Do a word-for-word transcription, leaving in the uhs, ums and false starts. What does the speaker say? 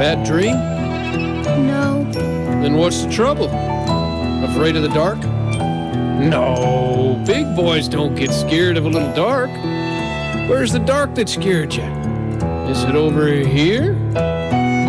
Bad dream? No. Then what's the trouble? Afraid of the dark? No, big boys don't get scared of a little dark. Where's the dark that scared you? Is it over here?